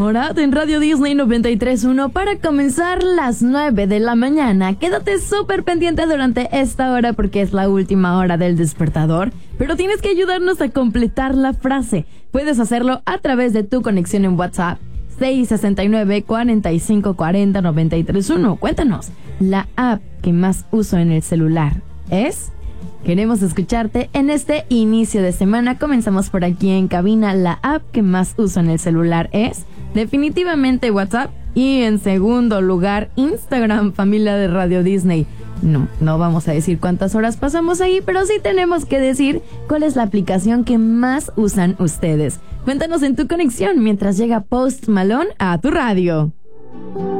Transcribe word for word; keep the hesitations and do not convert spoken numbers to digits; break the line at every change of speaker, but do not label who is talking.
Morat en Radio Disney noventa y tres punto uno para comenzar las nueve de la mañana. Quédate súper pendiente durante esta hora porque es la última hora del despertador, pero tienes que ayudarnos a completar la frase. Puedes hacerlo a través de tu conexión en WhatsApp seis seis nueve, cuatro cinco cuatro cero, nueve tres uno. Cuéntanos, la app que más uso en el celular es... Queremos escucharte en este inicio de semana. Comenzamos por aquí en cabina. La app que más uso en el celular es definitivamente WhatsApp. Y en segundo lugar, Instagram, familia de Radio Disney. No, no vamos a decir cuántas horas pasamos ahí, pero sí tenemos que decir cuál es la aplicación que más usan ustedes. Cuéntanos en tu conexión mientras llega Post Malone a tu radio.